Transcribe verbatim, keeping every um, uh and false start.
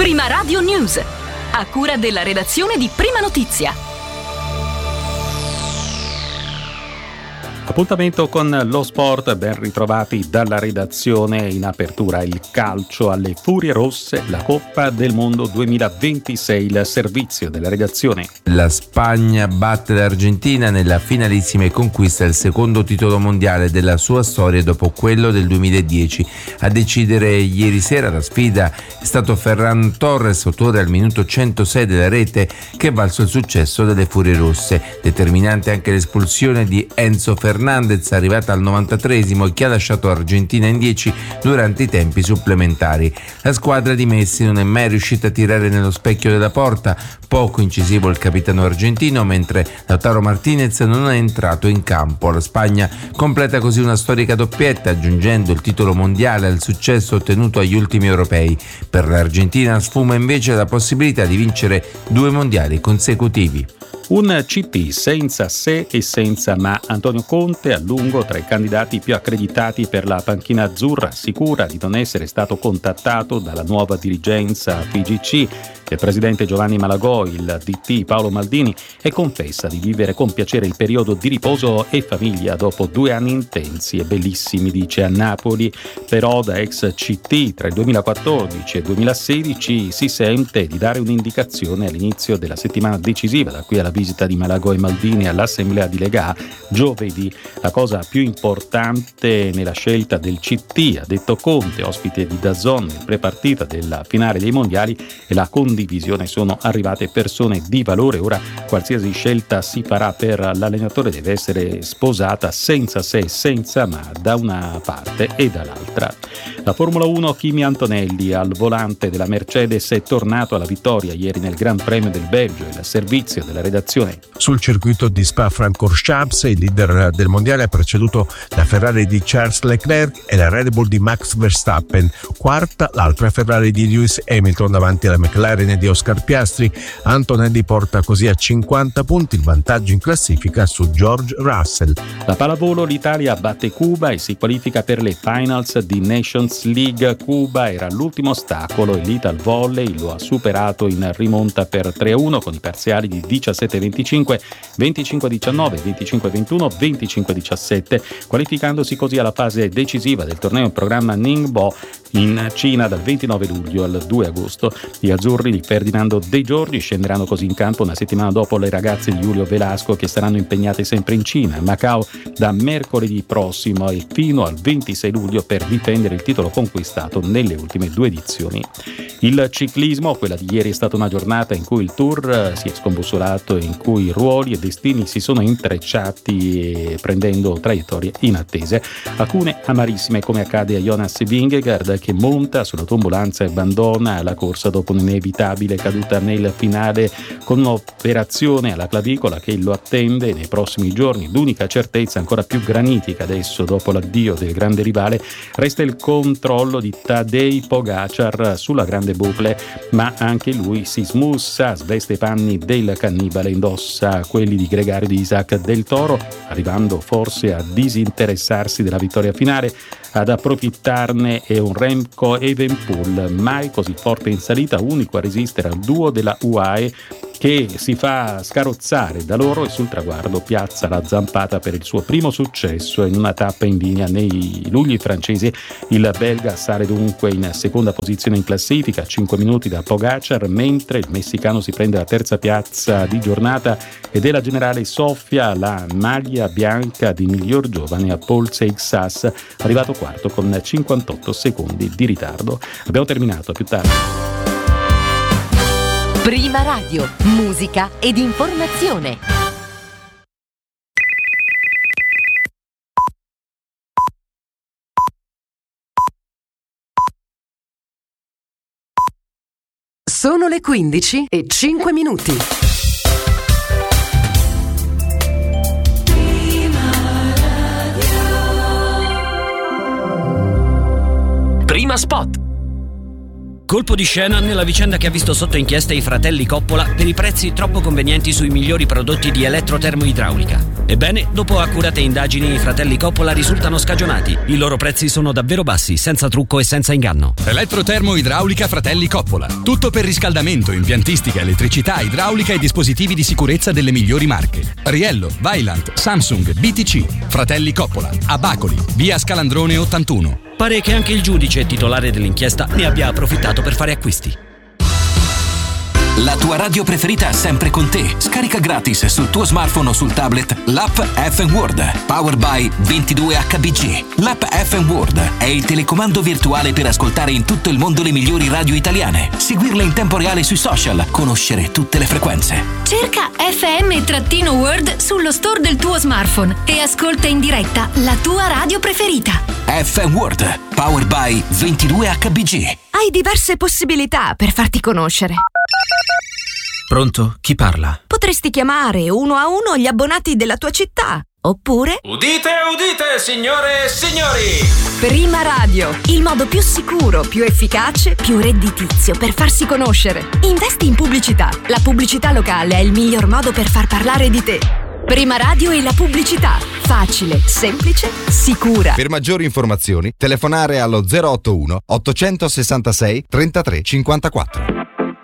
Prima Radio News, a cura della redazione di Prima Notizia. Appuntamento con lo sport, ben ritrovati dalla redazione. In apertura il calcio alle Furie Rosse, la Coppa del Mondo duemilaventisei, il servizio della redazione. La Spagna batte l'Argentina nella finalissima e conquista il secondo titolo mondiale della sua storia dopo quello del duemiladieci. A decidere ieri sera la sfida è stato Ferran Torres, autore al minuto centosei della rete che ha valso il successo delle Furie Rosse. Determinante anche l'espulsione di Enzo Fernandez, arrivata al novantatreesimo e che ha lasciato Argentina in dieci durante i tempi supplementari. La squadra di Messi non è mai riuscita a tirare nello specchio della porta, poco incisivo il capitano argentino, mentre Lautaro Martinez non è entrato in campo. La Spagna completa così una storica doppietta, aggiungendo il titolo mondiale al successo ottenuto agli ultimi europei. Per l'Argentina sfuma invece la possibilità di vincere due mondiali consecutivi. Un C T senza se e senza ma. Antonio Conte, a lungo tra i candidati più accreditati per la panchina azzurra, assicura di non essere stato contattato dalla nuova dirigenza P G C del presidente Giovanni Malagò, il D T Paolo Maldini, e confessa di vivere con piacere il periodo di riposo e famiglia dopo due anni intensi e bellissimi, dice. A Napoli, però, da ex C T tra il duemilaquattordici e il duemilasedici si sente di dare un'indicazione all'inizio della settimana decisiva, da qui alla visita di Malagò e Maldini all'assemblea di Lega A giovedì. La cosa più importante nella scelta del C T, ha detto Conte, ospite di D A Z N nel prepartita della finale dei mondiali, e la condivisione. Sono arrivate persone di valore. Ora qualsiasi scelta si farà per l'allenatore deve essere sposata senza se e senza ma, da una parte e dall'altra. La Formula uno, Kimi Antonelli al volante della Mercedes è tornato alla vittoria ieri nel Gran Premio del Belgio, il servizio della redazione. Sul circuito di Spa-Francorchamps il leader del mondiale ha preceduto la Ferrari di Charles Leclerc e la Red Bull di Max Verstappen. Quarta l'altra Ferrari di Lewis Hamilton davanti alla McLaren di Oscar Piastri. Antonelli porta così a cinquanta punti il vantaggio in classifica su George Russell. La pallavolo, l'Italia batte Cuba e si qualifica per le finals di Nations League. Cuba era l'ultimo ostacolo e l'Ital Volley lo ha superato in rimonta per tre a uno con i parziali di diciassette a venticinque, venticinque a diciannove, venticinque a ventuno, venticinque a diciassette, qualificandosi così alla fase decisiva del torneo in programma Ningbo in Cina dal ventinove luglio al due agosto. Gli azzurri di Ferdinando De Giorgi scenderanno così in campo una settimana dopo le ragazze di Julio Velasco, che saranno impegnate sempre in Cina, a Macao, da mercoledì prossimo e fino al ventisei luglio per difendere il titolo conquistato nelle ultime due edizioni. Il ciclismo, quella di ieri, è stata una giornata in cui il Tour si è scombussolato e in cui ruoli e destini si sono intrecciati prendendo traiettorie inattese, alcune amarissime, come accade a Jonas Vingegaard, che monta sulla tombolanza e abbandona la corsa dopo un'inevitabile caduta nel finale con un'operazione alla clavicola che lo attende nei prossimi giorni. L'unica certezza, ancora più granitica adesso dopo l'addio del grande rivale, resta il controllo di Tadej Pogačar sulla grande boucle, ma anche lui si smussa, sveste i panni del cannibale, indossa quelli di gregario di Isaac Del Toro, arrivando forse a disinteressarsi della vittoria finale. Ad approfittarne è un Remco Evenepoel, mai così forte in salita, unico a resistere al duo della U A E, che si fa scarozzare da loro e sul traguardo piazza la zampata per il suo primo successo in una tappa in linea nei lugli francesi. Il belga sale dunque in seconda posizione in classifica, a cinque minuti da Pogačar, mentre il messicano si prende la terza piazza di giornata ed è la generale Sofia la maglia bianca di miglior giovane a Paul Seixas, arrivato quarto con cinquantotto secondi di ritardo. Abbiamo terminato, a più tardi. Prima Radio, musica ed informazione. Sono le quindici e cinque minuti. Prima Spot. Colpo di scena nella vicenda che ha visto sotto inchiesta i fratelli Coppola per i prezzi troppo convenienti sui migliori prodotti di elettrotermoidraulica. Ebbene, dopo accurate indagini, i fratelli Coppola risultano scagionati. I loro prezzi sono davvero bassi, senza trucco e senza inganno. Elettrotermoidraulica Fratelli Coppola. Tutto per riscaldamento, impiantistica, elettricità, idraulica e dispositivi di sicurezza delle migliori marche. Riello, Vaillant, Samsung, B T C. Fratelli Coppola. A Bacoli, via Scalandrone ottantuno. Pare che anche il giudice titolare dell'inchiesta ne abbia approfittato per fare acquisti. La tua radio preferita è sempre con te. Scarica gratis sul tuo smartphone o sul tablet l'app F M World, powered by ventidue H B G. L'app F M World è il telecomando virtuale per ascoltare in tutto il mondo le migliori radio italiane, seguirle in tempo reale sui social, conoscere tutte le frequenze. Cerca F M-World sullo store del tuo smartphone e ascolta in diretta la tua radio preferita. F M World, powered by ventidue H B G. Hai diverse possibilità per farti conoscere. Pronto? Chi parla? Potresti chiamare uno a uno gli abbonati della tua città. Oppure... Udite, udite, signore e signori! Prima Radio, il modo più sicuro, più efficace, più redditizio per farsi conoscere. Investi in pubblicità. La pubblicità locale è il miglior modo per far parlare di te. Prima Radio e la pubblicità. Facile, semplice, sicura. Per maggiori informazioni, telefonare allo zero otto uno ottocentosessantasei trentatré cinquantaquattro.